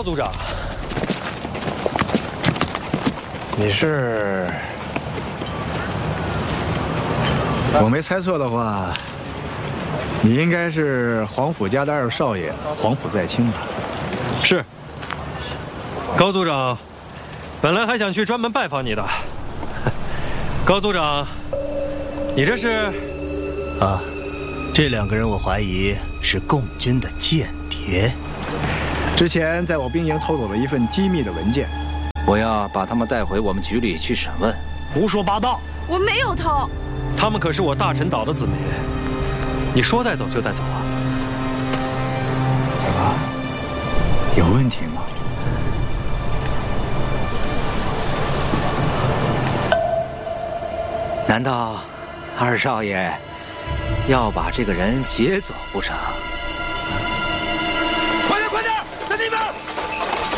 组长， 你是？我没猜错的话，你应该是黄甫家的二少爷黄甫在清吧？ 是。高组长，本来还想去专门拜访你的。高组长，你这是？ 啊，这2个人我怀疑是共军的间谍。 之前在我兵营偷走了一份机密的文件， 我要把他们带回我们局里去审问。 胡说八道！ 我没有偷。 他们可是我大陈岛的子民，你说带走就带走啊？ 怎么？有问题吗？ 难道二少爷要把这个人劫走不成？